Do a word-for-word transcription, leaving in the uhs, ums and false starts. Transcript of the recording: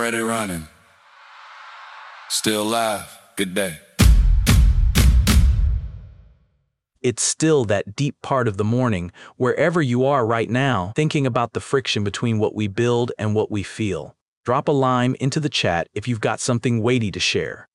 Steady running. Still alive. Good day. It's still that deep part of the morning, wherever you are right now, thinking about the friction between what we build and what we feel. Drop a line into the chat if you've got something weighty to share.